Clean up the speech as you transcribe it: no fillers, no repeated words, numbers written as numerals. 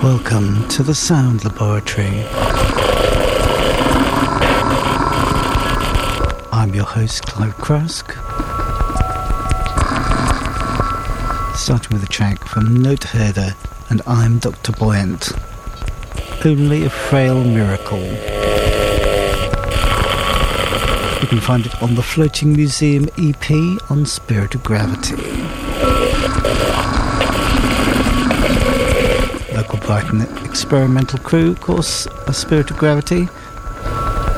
Welcome to the Sound Laboratory. I'm your host, Clive Krusk. Starting with a track from Noteherder and I'm Dr. Buoyant. Only a Frail Miracle. You can find it on the Floating Museum EP on Spirit of Gravity. Local Brighton experimental crew, of course, Spirit of Gravity,